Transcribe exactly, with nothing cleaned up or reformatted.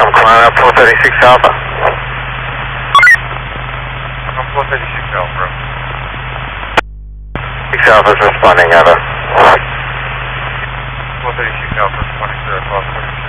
I'm climbing up four thirty-six Alpha. I'm four thirty-six Alpha. six Alpha's responding, Alpha. four thirty-six Alpha responding to Alpha.